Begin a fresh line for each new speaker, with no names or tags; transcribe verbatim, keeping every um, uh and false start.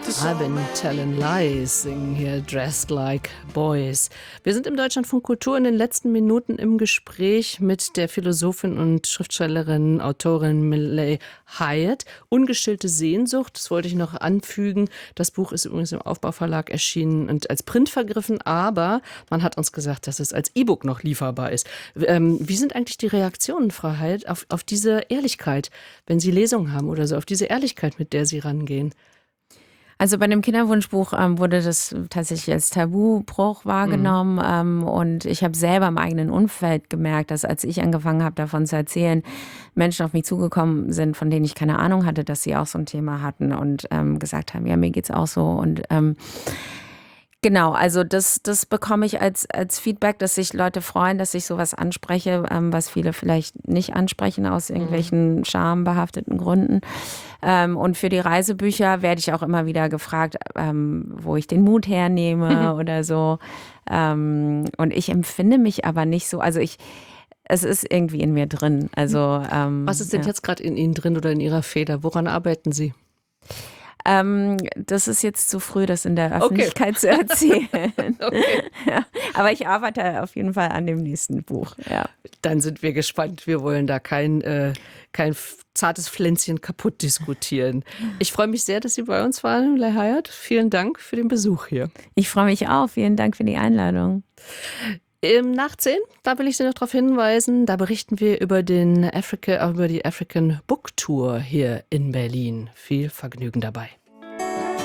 I've been telling lies, singen hier Dressed Like Boys. Wir sind im Deutschlandfunk Kultur in den letzten Minuten im Gespräch mit der Philosophin und Schriftstellerin, Autorin Miley Hyatt. Ungestillte Sehnsucht, das wollte ich noch anfügen. Das Buch ist übrigens im Aufbau-Verlag erschienen und als Print vergriffen, aber man hat uns gesagt, dass es als E-Book noch lieferbar ist. Ähm, wie sind eigentlich die Reaktionen, Frau Hyatt, auf, auf diese Ehrlichkeit, wenn Sie Lesungen haben oder so, auf diese Ehrlichkeit, mit der Sie rangehen?
Also bei dem Kinderwunschbuch ähm, wurde das tatsächlich als Tabubruch wahrgenommen. Mhm. Ähm, und ich habe selber im eigenen Umfeld gemerkt, dass als ich angefangen habe, davon zu erzählen, Menschen auf mich zugekommen sind, von denen ich keine Ahnung hatte, dass sie auch so ein Thema hatten und ähm, gesagt haben, ja, mir geht's auch so. Und ähm, genau, also das, das bekomme ich als, als Feedback, dass sich Leute freuen, dass ich sowas anspreche, ähm, was viele vielleicht nicht ansprechen aus irgendwelchen schambehafteten Gründen. Ähm, und für die Reisebücher werde ich auch immer wieder gefragt, ähm, wo ich den Mut hernehme oder so. Ähm, und ich empfinde mich aber nicht so, also ich, es ist irgendwie in mir drin. Also, ähm,
Was ist denn
ja.
jetzt gerade in Ihnen drin oder in Ihrer Feder? Woran arbeiten Sie?
Ähm, das ist jetzt zu früh, das in der Öffentlichkeit okay. zu erzählen. Okay. Ja, aber ich arbeite auf jeden Fall an dem nächsten Buch. Ja.
Dann sind wir gespannt. Wir wollen da kein, äh, kein zartes Pflänzchen kaputt diskutieren. Ich freue mich sehr, dass Sie bei uns waren, Miley Hyatt. Vielen Dank für den Besuch hier.
Ich freue mich auch. Vielen Dank für die Einladung.
Im Nach zehn, da will ich Sie noch darauf hinweisen, da berichten wir über, den Africa, über die African Book Tour hier in Berlin. Viel Vergnügen dabei.